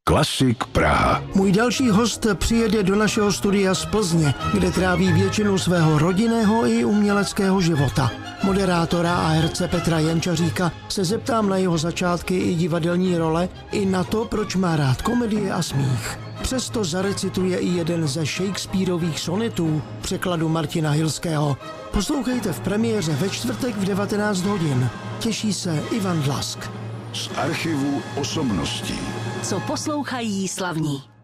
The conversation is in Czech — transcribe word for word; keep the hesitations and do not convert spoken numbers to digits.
Klasik Praha. Můj další host přijede do našeho studia z Plzně, kde tráví většinu svého rodinného i uměleckého života. Moderátora a herce Petra Jančaříka se zeptám na jeho začátky i divadelní role, i na to, proč má rád komedie a smích. Přesto zarecituje i jeden ze Shakespearových sonetů v překladu Martina Hilského. Poslouchejte v premiéře ve čtvrtek v devatenáct hodin. Těší se Ivan Dlask. Z archivu osobností. Co poslouchají slavní.